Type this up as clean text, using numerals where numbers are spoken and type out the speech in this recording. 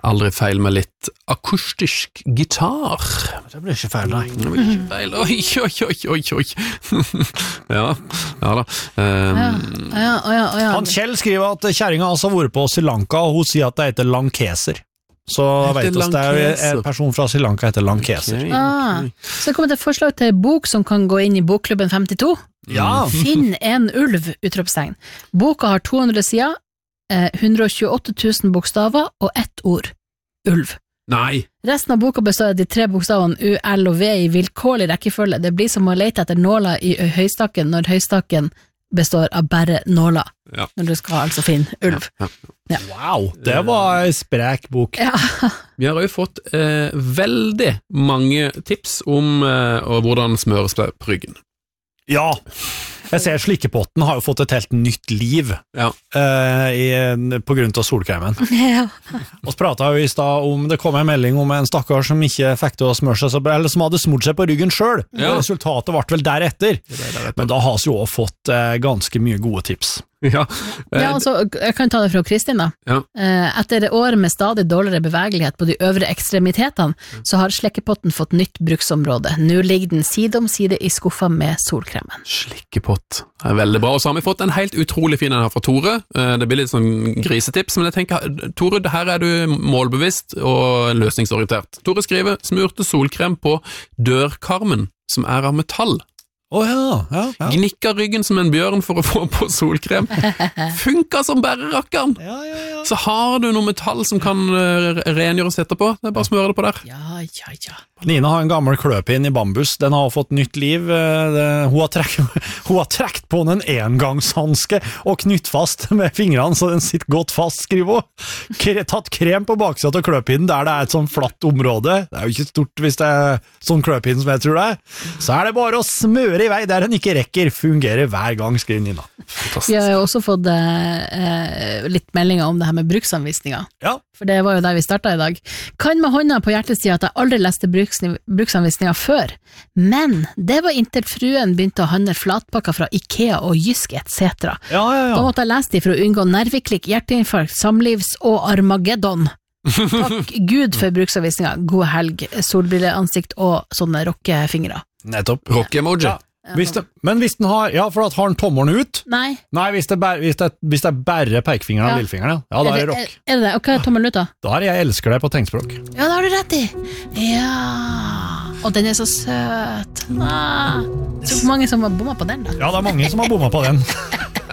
aldri feil med litt akustisk gitar. Det blir ikke feil, nei. Det blir ikke feil. Oi. Ja da. Han Kjell skriver at kjæringen altså har vært på Sri Lanka, og hun sier at det heter lankeser. Så vet oss, det en person fra Sri Lanka heter lankeser. Okay. Så det kommer et forslag til bok som kan gå inn i Bokklubben 52. Ja. Finn en ulv, utropstegn. Boka har 200 sider, 128 000 bokstaver og ett ord. Ulv. Nei. Resten av boka består av de 3 bokstavene U, L og V i vilkårlig rekkefølge. Det blir som å lete etter nåler i høystakken når høystakken består av bare nåler. Ja. Når du skal altså finne ulv. Ja. Wow, det var en sprek bok. Ja. Vi har jo fått veldig mange tips om hvordan smøres på ryggen. Ja, jeg ser slikkepotten har jo fått et helt nytt liv på grunn av solkremen. Ja. Og så pratet jo i sted om, det kom en melding om en stakkar som ikke fikk til å smøre seg så bra, eller som hadde smurt seg på ryggen selv. Ja. Resultatet ble vel deretter. Men da har vi jo også fått ganske mye gode tips. Ja, altså, jeg kan ta det fra Kristin da. Ja. Etter år med stadig dårligere bevegelighet på de øvre ekstremitetene, så har slekkepotten fått nytt bruksområde. Nå ligger den side om side i skuffa med solkremen. Slikkepott, det er veldig bra. Og så har vi fått en helt utrolig fin her fra Tore. Det blir litt sånn grisetips, men jeg tenker, Tore, her er du målbevisst og løsningsorientert. Tore skriver, smurte solkrem på dørkarmen, som er av metall. Ja. Gnikka ryggen som en bjørn for å få på solkrem. Funka som bærerakkeren. Ja. Så har du noe metall som kan rengjøres etterpå. Det er bare å smøre det på der. Ja. Nina har en gammel kløpinn i bambus. Den har fått nytt liv. Hun har trekt på en engangshandske og knytt fast med fingrene så den sitter godt fast, skriver hun. Tatt krem på baksiden av kløpinnen der det er et sånn flatt område. Det er jo ikke stort hvis det er sånn kløpinn som jeg tror det er. Så er det bare å smøre i vei der den ikke rekker. Fungerer hver gang, skriver Nina. Fantastisk. Vi har jo også fått litt meldinger om det her med bruksanvisninger. Ja. For det var jo der vi startet i dag. Kan med hånda på hjertet si at jeg aldri leste bruksanvisninger før, men det var inntil fruen begynte å handle flatpakker fra IKEA og Jysk etc. Ja. Da måtte jeg lese de for å unngå nerveklikk, hjerteinfarkt, samlivs- og Armageddon. Takk Gud for bruksanvisninger. God helg, solbrilleansikt og sånne rockefingre. Nettopp. Rock-emoji. Ja. Men hvis den har, for at har den tommelen ut? Nei, hvis det er bare pekefingeren og lillefingeren, ja, da er det rock. Er det det? Og hva er tommelen ut da? Da er jeg elsker deg på tegnspråk. Ja, det har du rett i. Ja. Og den er så søt. Så mange som har bommet på den da. Ja, det er mange som har bommet på den.